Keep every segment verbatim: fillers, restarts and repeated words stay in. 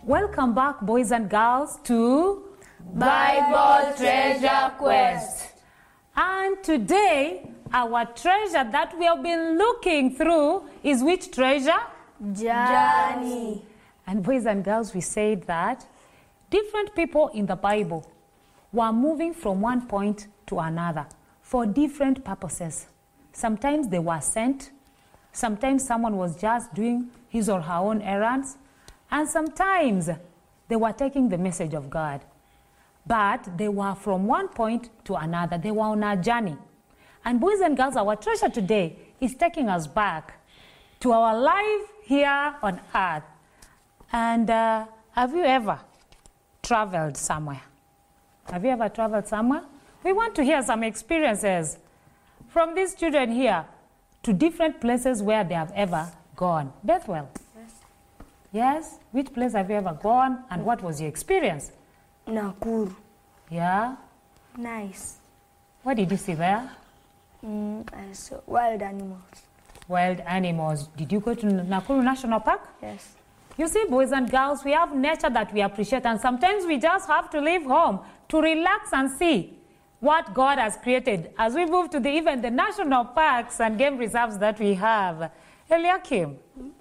Welcome back, boys and girls, to Bible Treasure Quest. And today, our treasure that we have been looking through is which treasure? Journey. And boys and girls, we said that different people in the Bible were moving from one point to another for different purposes. Sometimes they were sent. Sometimes someone was just doing his or her own errands. And sometimes they were taking the message of God. But they were from one point to another. They were on a journey. And boys and girls, our treasure today is taking us back to our life here on earth. And uh, have you ever traveled somewhere? Have you ever traveled somewhere? We want to hear some experiences from these children here to different places where they have ever gone. Bethwell? Yes. Yes? Which place have you ever gone and what was your experience? Nakuru. Yeah? Nice. What did you see there? Mm, I saw wild animals. Wild animals. Did you go to Nakuru National Park? Yes. You see, boys and girls, we have nature that we appreciate, and sometimes we just have to leave home to relax and see what God has created as we move to the even the national parks and game reserves that we have. Eliakim?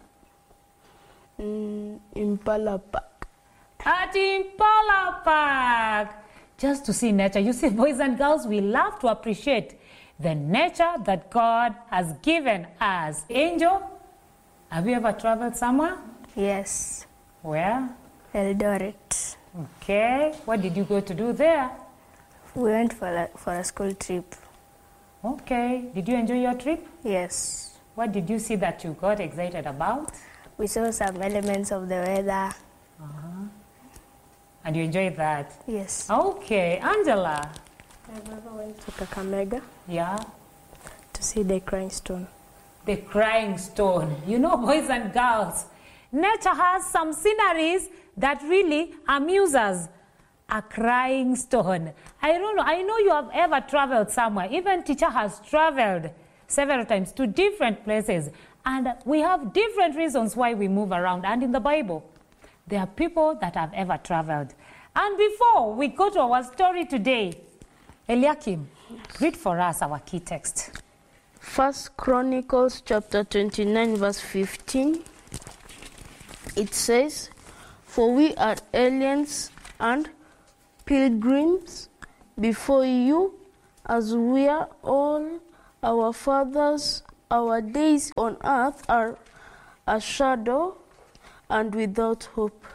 Mm, Impala Park. At Impala Park. Just to see nature. You see, boys and girls, we love to appreciate the nature that God has given us. Angel, have you ever traveled somewhere? Yes. Where? Eldoret. Okay. What did you go to do there? We went for a, for a school trip. Okay. Did you enjoy your trip? Yes. What did you see that you got excited about? We saw some elements of the weather. Uh-huh. And you enjoyed that? Yes. Okay. Angela? I ever went to Kakamega. Yeah? To see the crying stone. The crying stone. You know, boys and girls, nature has some sceneries that really amuse us. A crying stone. I don't know. I know you have ever traveled somewhere. Even teacher has traveled several times to different places. And we have different reasons why we move around. And in the Bible, there are people that have ever traveled. And before we go to our story today, Eliakim, read for us our key text. First Chronicles chapter twenty-nine verse fifteen. It says, "For we are aliens and pilgrims before you, as we are all our fathers. Our days on earth are a shadow and without hope."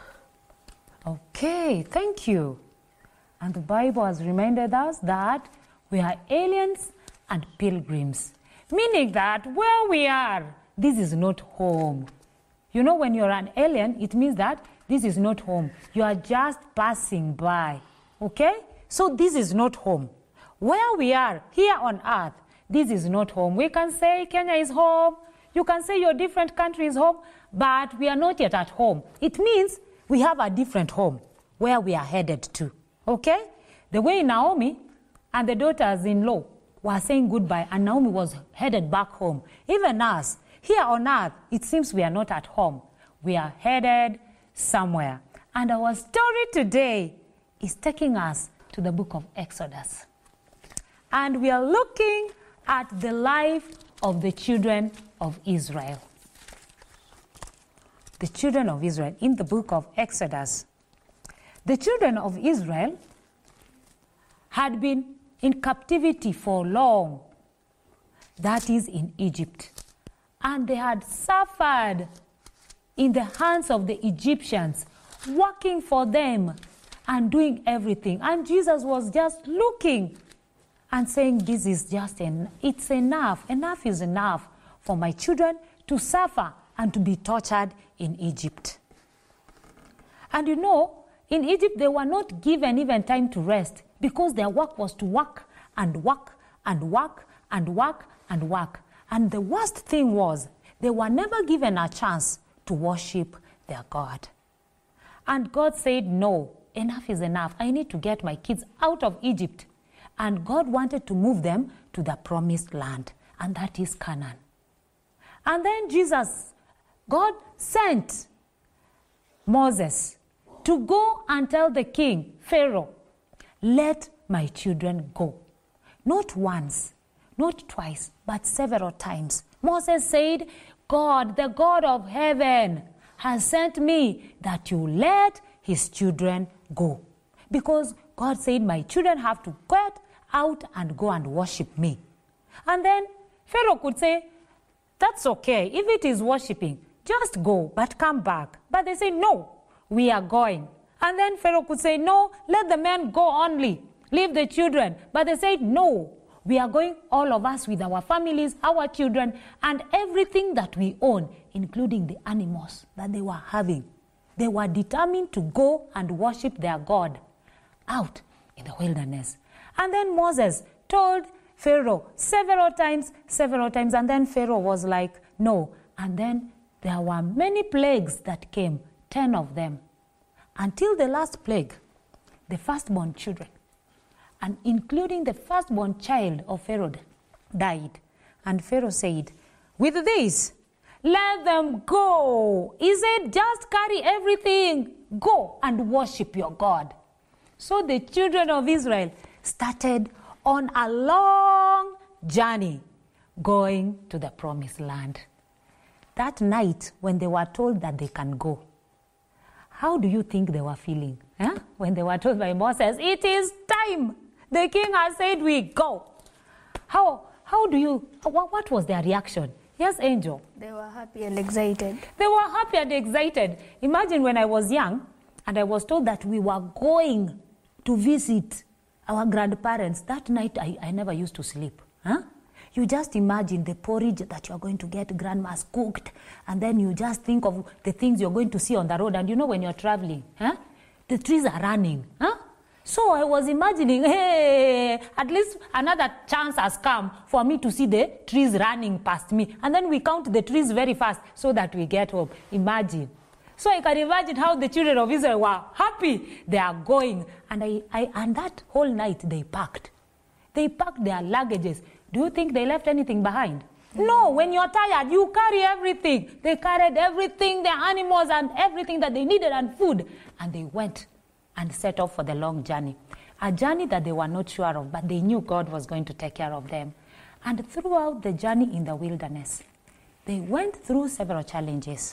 Okay, thank you. And the Bible has reminded us that we are aliens and pilgrims, meaning that where we are, this is not home. You know, when you're an alien, it means that this is not home. You are just passing by, okay? So this is not home. Where we are, here on earth, this is not home. We can say Kenya is home. You can say your different country is home, but we are not yet at home. It means we have a different home where we are headed to, okay? The way Naomi and the daughters-in-law were saying goodbye, and Naomi was headed back home. Even us, here on earth, it seems we are not at home. We are headed somewhere. And our story today is taking us to the book of Exodus. And we are looking at the life of the children of Israel. The children of Israel in the book of Exodus. The children of Israel had been in captivity for long, that is in Egypt. And they had suffered in the hands of the Egyptians, working for them and doing everything. And Jesus was just looking and saying, this is just, en- it's enough. Enough is enough for my children to suffer and to be tortured in Egypt. And you know, in Egypt, they were not given even time to rest because their work was to work and work and work and work and work. And the worst thing was, they were never given a chance to worship their God. And God said, no, enough is enough. I need to get my kids out of Egypt. And God wanted to move them to the promised land, and that is Canaan. And then Jesus, God sent Moses to go and tell the king, Pharaoh, let my children go. Not once, not twice, but several times. Moses said, God, the God of heaven, has sent me that you let his children go. Because God said, my children have to get out and go and worship me. And then Pharaoh could say, that's okay. If it is worshiping, just go, but come back. But they say, no, we are going. And then Pharaoh could say, no, let the men go only. Leave the children. But they said, no, we are going, all of us, with our families, our children, and everything that we own, including the animals that they were having. They were determined to go and worship their God out in the wilderness. And then Moses told Pharaoh several times, several times, and then Pharaoh was like, no. And then there were many plagues that came, ten of them, until the last plague, the firstborn children, and including the firstborn child of Pharaoh, died. And Pharaoh said, with this, let them go. He said, just carry everything. Go and worship your God. So the children of Israel started on a long journey going to the promised land. That night, when they were told that they can go, how do you think they were feeling? Huh? When they were told by Moses, it is time. The king has said we go. How, how do you, what, what was their reaction? Yes, Angel? They were happy and excited. They were happy and excited. Imagine when I was young and I was told that we were going to visit our grandparents. That night, I, I never used to sleep. Huh? You just imagine the porridge that you're going to get, grandma's cooked, and then you just think of the things you're going to see on the road. And you know when you're traveling, huh? The trees are running. Huh? So I was imagining, hey, at least another chance has come for me to see the trees running past me. And then we count the trees very fast so that we get home. Imagine. So I can imagine how the children of Israel were happy. They are going. And, I, I, and that whole night they packed. They packed their luggages. Do you think they left anything behind? Mm-hmm. No, when you're tired, you carry everything. They carried everything, their animals and everything that they needed and food. And they went and set off for the long journey. A journey that they were not sure of, but they knew God was going to take care of them. And throughout the journey in the wilderness, they went through several challenges.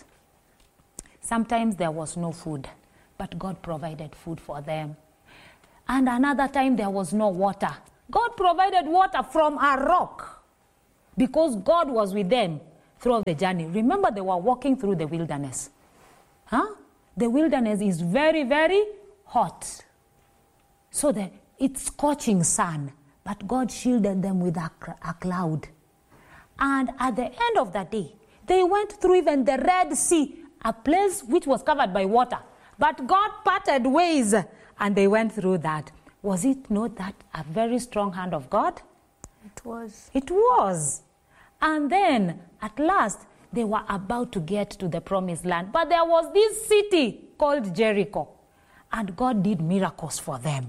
Sometimes there was no food, but God provided food for them. And another time there was no water. God provided water from a rock because God was with them throughout the journey. Remember, they were walking through the wilderness. Huh? The wilderness is very, very hot. So the, it's scorching sun, but God shielded them with a, a cloud. And at the end of the day, they went through even the Red Sea, a place which was covered by water. But God parted ways, and they went through that. Was it not that a very strong hand of God? It was. It was. And then, at last, they were about to get to the promised land. But there was this city called Jericho. And God did miracles for them.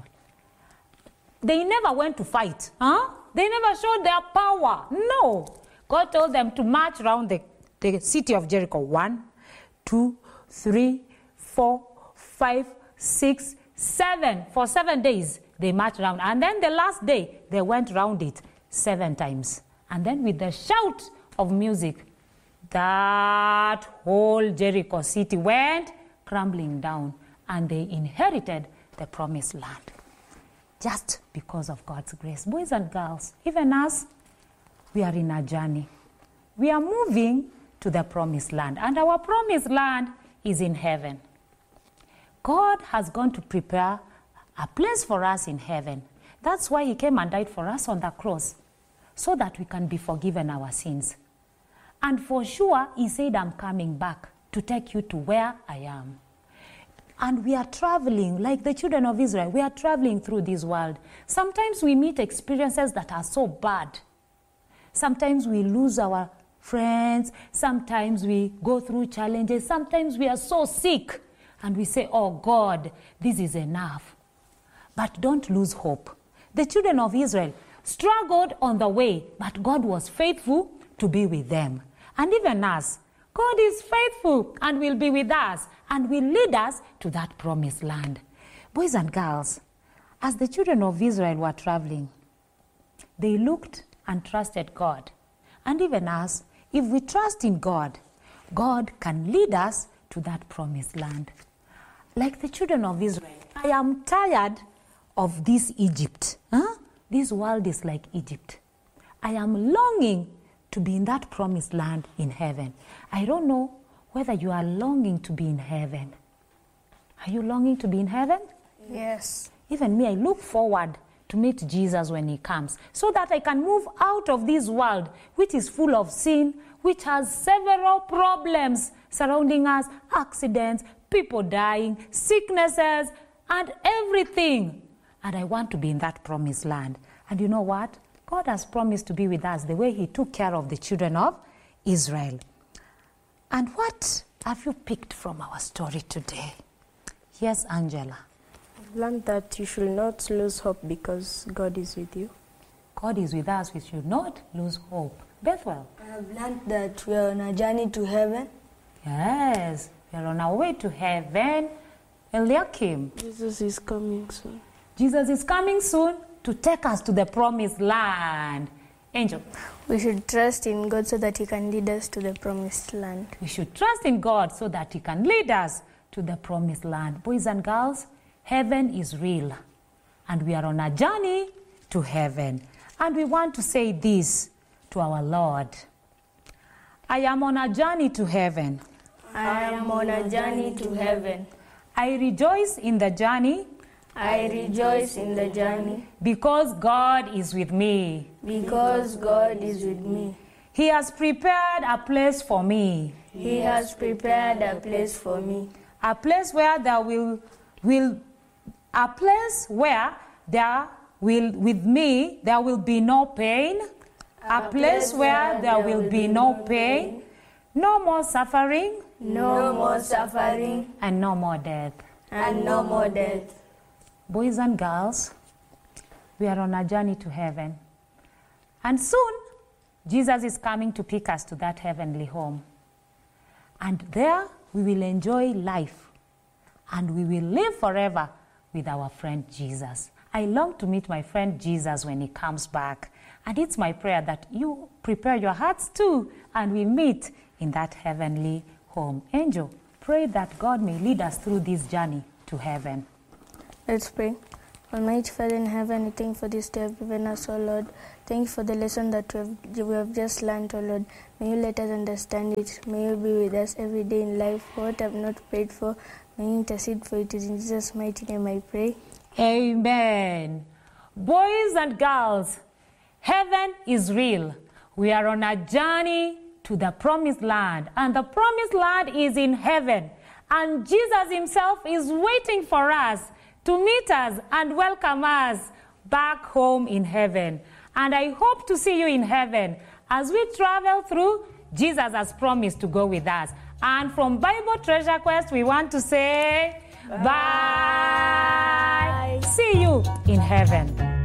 They never went to fight. Huh? They never showed their power. No. God told them to march around the, the city of Jericho. One, two, three, four, five, six, seven. For seven days, they marched around. And then the last day, they went around it seven times. And then with the shout of music, that whole Jericho city went crumbling down. And they inherited the promised land. Just because of God's grace. Boys and girls, even us, we are in a journey. We are moving to the promised land. And our promised land is in heaven. God has gone to prepare a place for us in heaven. That's why he came and died for us on the cross, so that we can be forgiven our sins. And for sure, he said, I'm coming back to take you to where I am. And we are traveling, like the children of Israel, we are traveling through this world. Sometimes we meet experiences that are so bad. Sometimes we lose our friends. Sometimes we go through challenges. Sometimes we are so sick. And we say, oh God, this is enough. But don't lose hope. The children of Israel struggled on the way, but God was faithful to be with them. And even us, God is faithful and will be with us and will lead us to that promised land. Boys and girls, as the children of Israel were traveling, they looked and trusted God. And even us, if we trust in God, God can lead us to that promised land. Like the children of Israel, I am tired of this Egypt. Huh? This world is like Egypt. I am longing to be in that promised land in heaven. I don't know whether you are longing to be in heaven. Are you longing to be in heaven? Yes. Even me, I look forward to meet Jesus when he comes, so that I can move out of this world which is full of sin, which has several problems surrounding us, accidents, people dying, sicknesses, and everything. And I want to be in that promised land. And you know what? God has promised to be with us the way he took care of the children of Israel. And what have you picked from our story today? Yes, Angela. I've learned that you should not lose hope because God is with you. God is with us. We should not lose hope. Bethel. I have learned that we are on a journey to heaven. Yes, we are on our way to heaven. Eliakim. Jesus is coming soon. Jesus is coming soon to take us to the promised land. Angel. We should trust in God so that he can lead us to the promised land. We should trust in God so that he can lead us to the promised land. Boys and girls, heaven is real. And we are on a journey to heaven. And we want to say this to our Lord. I am on a journey to heaven. I am on a journey to heaven. I rejoice in the journey. I rejoice in the journey Because God is with me. because God is with me. He has prepared a place for me. He has prepared a place for me. A place where there will, will a place where there will, with me, there will be no pain. A place where there will be no pain, no more suffering, No more suffering and no more death. and no more death. Boys and girls, we are on a journey to heaven. And soon, Jesus is coming to pick us to that heavenly home. And there, we will enjoy life. And we will live forever with our friend Jesus. I long to meet my friend Jesus when he comes back. And it's my prayer that you prepare your hearts too, and we meet in that heavenly home. Angel, pray that God may lead us through this journey to heaven. Let's pray. Almighty Father in heaven, we thank you for this day you have given us, O Lord. Thank you for the lesson that we have, we have just learned, O Lord. May you let us understand it. May you be with us every day in life. What I have not prayed for, may you intercede for it. It is in Jesus' mighty name I pray. Amen. Boys and girls, heaven is real. We are on a journey to the promised land, and the promised land is in heaven. And Jesus himself is waiting for us to meet us and welcome us back home in heaven. And I hope to see you in heaven as we travel through. Jesus has promised to go with us. And from Bible Treasure Quest, we want to say bye. Bye. See you in heaven.